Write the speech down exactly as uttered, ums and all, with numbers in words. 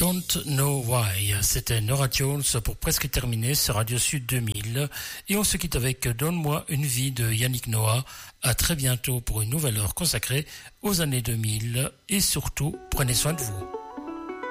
Don't Know Why. C'était Norah Jones pour presque terminer ce Radio Sud deux mille. Et on se quitte avec Donne-moi une vie de Yannick Noah. À très bientôt pour une nouvelle heure consacrée aux années deux mille. Et surtout, prenez soin de vous.